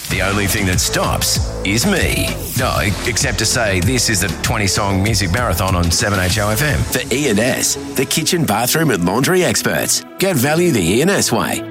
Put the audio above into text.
The only thing that stops is me. No, except to say this is the 20-song music marathon on 7HOFM. For E&S, the kitchen, bathroom and laundry experts. Get value the E&S way.